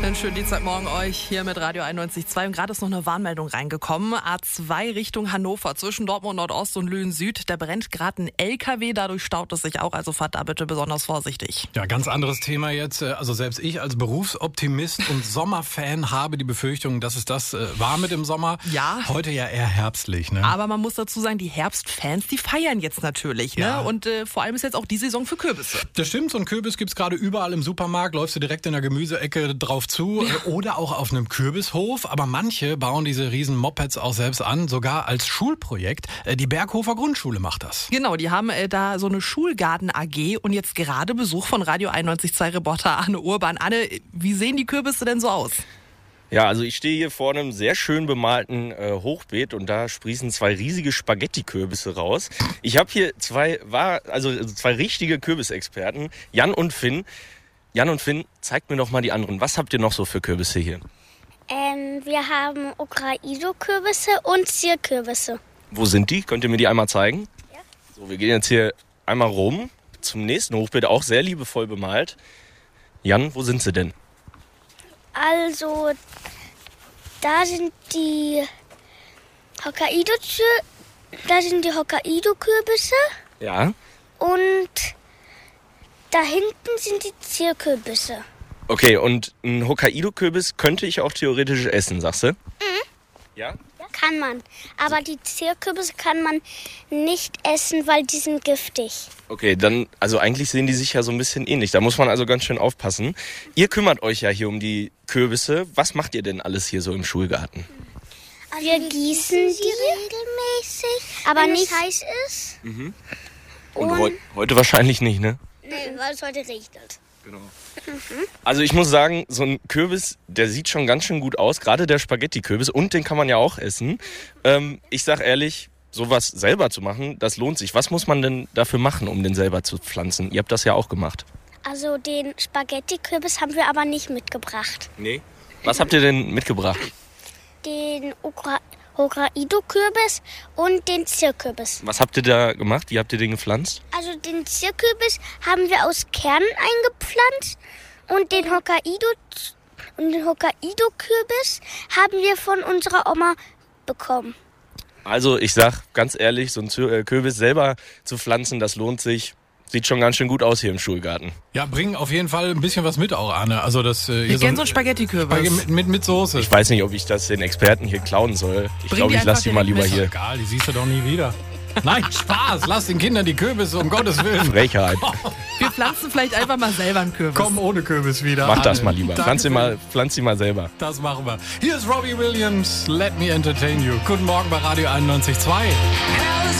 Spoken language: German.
Einen schönen Dienstagmorgen euch hier mit Radio 91.2 und gerade ist noch eine Warnmeldung reingekommen. A2 Richtung Hannover zwischen Dortmund Nordost und Lünen Süd. Da brennt gerade ein LKW, dadurch staut es sich auch, also fahrt da bitte besonders vorsichtig. Ja, ganz anderes Thema jetzt. Also selbst ich als Berufsoptimist und Sommerfan habe die Befürchtung, dass es das war mit dem Sommer. Ja. Heute ja eher herbstlich, ne? Aber man muss dazu sagen, die Herbstfans, die feiern jetzt natürlich, ne? Ja. Und vor allem ist jetzt auch die Saison für Kürbisse. Das stimmt, so ein Kürbis gibt's gerade überall im Supermarkt. Läufst du direkt in der Gemüseecke drauf zu oder auch auf einem Kürbishof. Aber manche bauen diese riesen Mopeds auch selbst an, sogar als Schulprojekt. Die Berghofer Grundschule macht das. Genau, die haben da so eine Schulgarten AG und jetzt gerade Besuch von Radio 91.2 Reporter Arne Urban. Arne, wie sehen die Kürbisse denn so aus? Ja, also ich stehe hier vor einem sehr schön bemalten Hochbeet und da sprießen zwei riesige Spaghetti-Kürbisse raus. Ich habe hier zwei richtige Kürbisexperten, Jan und Finn. Jan und Finn, zeigt mir doch mal die anderen. Was habt ihr noch so für Kürbisse hier? Wir haben Hokkaido-Kürbisse und Zierkürbisse. Wo sind die? Könnt ihr mir die einmal zeigen? Ja. So, wir gehen jetzt hier einmal rum zum nächsten Hochbeet, auch sehr liebevoll bemalt. Jan, wo sind sie denn? Also, da sind die Hokkaido-Kürbisse Ja. und da hinten sind die Zierkürbisse. Okay, und ein Hokkaido-Kürbis könnte ich auch theoretisch essen, sagst du? Mhm. Ja? Kann man, aber die Zierkürbisse kann man nicht essen, weil die sind giftig. Okay, dann, also eigentlich sehen die sich ja so ein bisschen ähnlich. Da muss man also ganz schön aufpassen. Ihr kümmert euch ja hier um die Kürbisse. Was macht ihr denn alles hier so im Schulgarten? Wir gießen die regelmäßig, aber wenn nicht heiß ist. Mhm. Und heute wahrscheinlich nicht, ne? Nee, weil es heute regnet. Genau. Also ich muss sagen, so ein Kürbis, der sieht schon ganz schön gut aus, gerade der Spaghetti-Kürbis, und den kann man ja auch essen. Ich sag ehrlich, sowas selber zu machen, das lohnt sich. Was muss man denn dafür machen, um den selber zu pflanzen? Ihr habt das ja auch gemacht. Also den Spaghetti-Kürbis haben wir aber nicht mitgebracht. Nee. Was habt ihr denn mitgebracht? Den Hokkaido-Kürbis und den Zierkürbis. Was habt ihr da gemacht? Wie habt ihr den gepflanzt? Also den Zierkürbis haben wir aus Kernen eingepflanzt und den Hokkaido-Kürbis haben wir von unserer Oma bekommen. Also ich sag ganz ehrlich, so ein Kürbis selber zu pflanzen, das lohnt sich. Sieht schon ganz schön gut aus hier im Schulgarten. Ja, bring auf jeden Fall ein bisschen was mit auch, Arne. Also das Wir kennen so einen Spaghetti-Kürbis. Mit Soße. Ich weiß nicht, ob ich das den Experten hier klauen soll. Ich glaube, ich lasse die mal lieber hier. Egal, die siehst du doch nie wieder. Nein, Spaß. Lass den Kindern die Kürbisse, um Gottes Willen. Frechheit. Wir pflanzen vielleicht einfach mal selber einen Kürbis. Komm ohne Kürbis wieder. Mach das mal lieber. Danke Pflanz sie mal selber. Das machen wir. Hier ist Robbie Williams. Let me entertain you. Guten Morgen bei Radio 91.2.